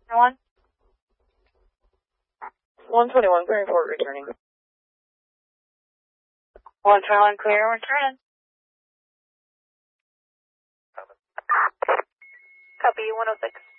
1? 121, clearing for returning. 121, clear, returning. Copy, 106.